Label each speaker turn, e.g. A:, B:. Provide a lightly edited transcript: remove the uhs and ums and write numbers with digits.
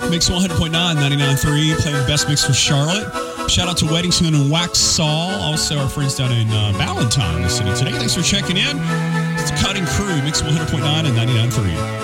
A: Mix 100.9, 99.3, playing the best mix for Charlotte. Shout out to Weddington and Waxhaw, also our friends down in Ballantyne listening today. Thanks for checking in. It's the Cutting Crew, Mix 100.9 and 99.3.